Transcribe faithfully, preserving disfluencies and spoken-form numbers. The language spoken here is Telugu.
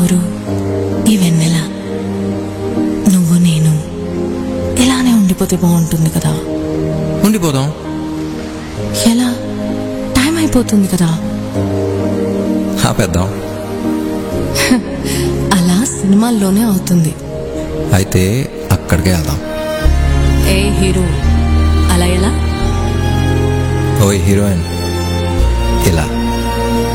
నూరు, ఈ వెన్నెల, నువ్వు నేను ఇలానే ఉండిపోతే బాగుంటుంది కదా. ఉండిపోదాం. ఎలా? టైం అయిపోతుంది కదా. ఆపేద్దాం. అలా సినిమాల్లోనే అవుతుంది. అయితే అక్కడికే వెళ్దాం. ఏ హీరో, అలా ఎలా? ఓయ్ హీరోయిన్, ఇలా